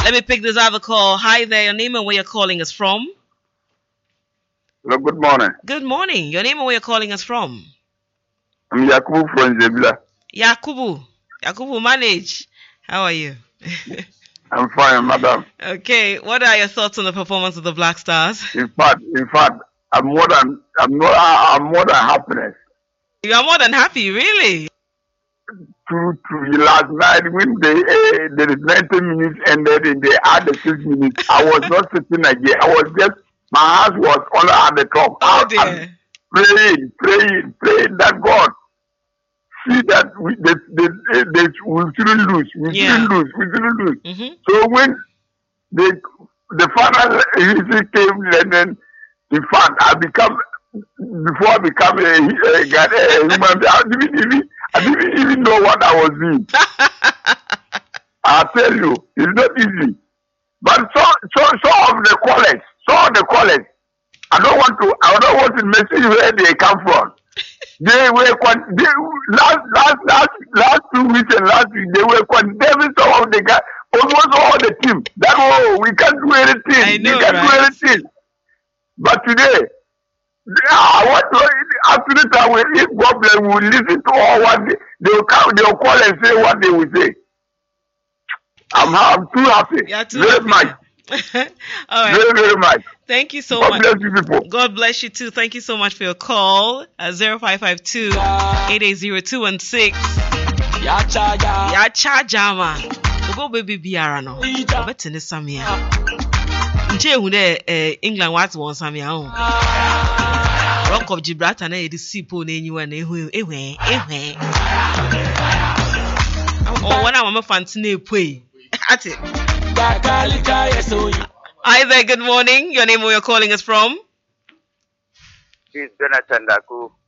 Let me pick this other call. Hi there, your name and where you're calling us from? Hello, good morning. Good morning. Your name and where you're calling us from? I'm Yakubu from Zebula. Yakubu, manage. How are you? I'm fine, madam. Okay, what are your thoughts on the performance of the Black Stars? In fact, I'm more than happiness. You are more than happy, really? True. Last night when there is 90 minutes ended and they added 6 minutes, I was not sitting again. I was just, my house was all at the top. Oh dear. Praying that God see that we shouldn't lose. We shouldn't lose. Mm-hmm. So when the final came, and then in fact I become a human being, I didn't even know what I was doing. I tell you, it's not easy. But some of the callers, I don't want to mention where they come from. They were last 2 weeks and last week they were condemning some of the guys, almost all the team. That we can't do anything. I know, we can't do anything. But today, I want to after the time if God bless, we will listen to all what they'll call and say what they will say. I'm too happy. Very much. All right. Very, very much. Thank you so God much. bless you people. God bless you too. Thank you so much for your call. 0552-880-216. Yacha Jama. Ogo baby biara no. Obetene samia. Nche hu de England what won samia ho. Rock of Gibraltar na yedi sipo na enyiwa na ehwe. Oh, when I'm a fancy pay. At it. Hi there, good morning. Your name, where you're calling us from? This is Jonathan Daku.